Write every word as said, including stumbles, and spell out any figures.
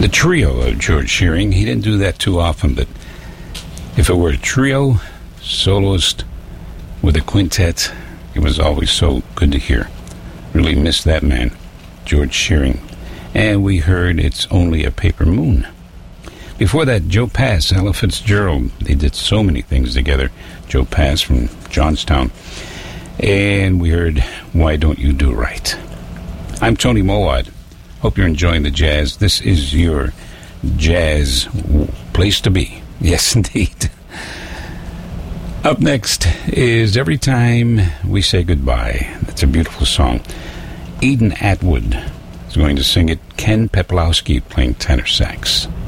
the trio of George Shearing. He didn't do that too often, but if it were a trio, soloist with a quintet, it was always so good to hear. Really miss that man, George Shearing. And we heard It's Only a Paper Moon. Before that, Joe Pass, Ella Fitzgerald. They did so many things together. Joe Pass from Johnstown. And we heard Why Don't You Do Right. I'm Tony Mowat. Hope you're enjoying the jazz. This is your jazz place to be. Yes, indeed. Up next is Every Time We Say Goodbye. That's a beautiful song. Eden Atwood is going to sing it. Ken Peplowski playing tenor sax.